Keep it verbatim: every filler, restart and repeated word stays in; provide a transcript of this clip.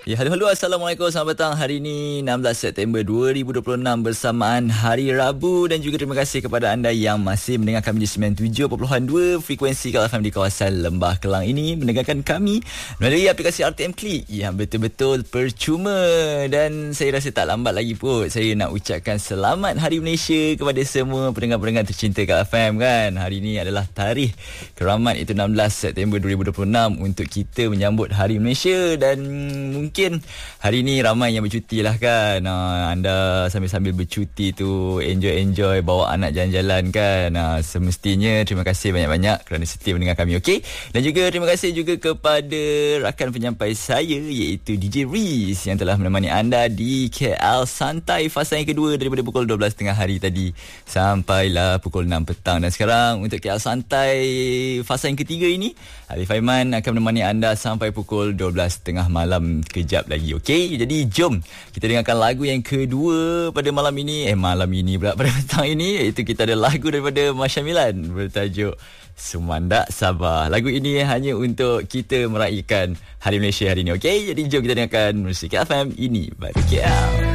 Ya, halo halo, Assalamualaikum, selamat petang. Hari ini enam belas September dua ribu dua puluh enam bersamaan Hari Rabu, dan juga terima kasih kepada anda yang masih mendengarkan kami di sembilan puluh tujuh perpuluhan dua frekuensi Kal F M di kawasan Lembah Kelang ini, mendengarkan kami melalui aplikasi R T M Klik yang betul-betul percuma. Dan saya rasa tak lambat lagi pun saya nak ucapkan selamat Hari Malaysia kepada semua pendengar-pendengar tercinta Kal F M kan. Hari ini adalah tarikh keramat, itu enam belas September dua ribu dua puluh enam, untuk kita menyambut Hari Malaysia. Dan mungkin Mungkin hari ni ramai yang bercuti lah kan. Ha, anda sambil-sambil bercuti tu enjoy-enjoy, bawa anak jalan-jalan kan. Ha, semestinya terima kasih banyak-banyak kerana setia mendengar kami, okey? Dan juga terima kasih juga kepada rakan penyampai saya, iaitu D J Riz, yang telah menemani anda di K L Santai fasa yang kedua daripada pukul dua belas tengah hari tadi sampailah pukul enam petang. Dan sekarang untuk K L Santai fasa yang ketiga ini, Alif Aiman akan menemani anda sampai pukul dua belas tengah malam kejap lagi, okey? Jadi jom kita dengarkan lagu yang kedua pada malam ini. Eh malam ini pula, pada petang ini, iaitu kita ada lagu daripada Masya Milan bertajuk Sumandak Sabah. Lagu ini hanya untuk kita meraihkan Hari Malaysia hari ini, okey? Jadi jom kita dengarkan musik K F M, ini baru K L.